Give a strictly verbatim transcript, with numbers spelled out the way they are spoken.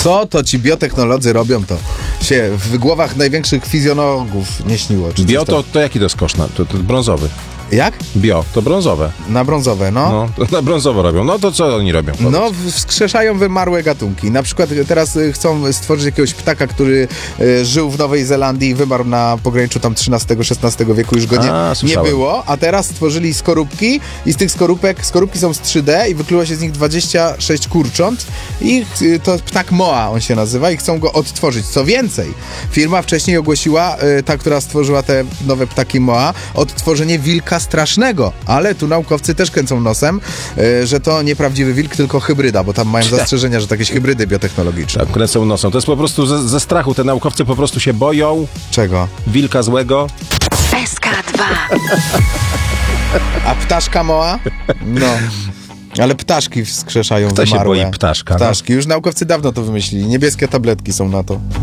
Co to ci biotechnolodzy robią, to się w głowach największych fizjonologów nie śniło. Czy Bio coś to, to jaki to jest koszt? Na- To, to brązowy. Jak? Bio, to brązowe. Na brązowe, no. No, to na brązowo robią. No to co oni robią? Powiedz. No, wskrzeszają wymarłe gatunki. Na przykład teraz y, chcą stworzyć jakiegoś ptaka, który y, żył w Nowej Zelandii i wymarł na pograniczu tam trzynastego szesnastego wieku, już go nie, A, nie słyszałem. było, a teraz stworzyli skorupki i z tych skorupek, skorupki są z trzy D i wykluło się z nich dwadzieścia sześć kurcząt i y, to ptak Moa on się nazywa i chcą go odtworzyć. Co więcej, firma wcześniej ogłosiła, y, ta, która stworzyła te nowe ptaki Moa, odtworzenie wilka strasznego, ale tu naukowcy też kręcą nosem, y, że to nie prawdziwy wilk, tylko hybryda, bo tam mają zastrzeżenia, że to jakieś hybrydy biotechnologiczne. Tak, kręcą nosem. To jest po prostu ze, ze strachu. Te naukowcy po prostu się boją Czego? wilka złego. S K dwa. A ptaszka Moa? No. Ale ptaszki wskrzeszają Kto się wymarłe. boi ptaszka, no? Ptaszki. Już naukowcy dawno to wymyślili. Niebieskie tabletki są na to.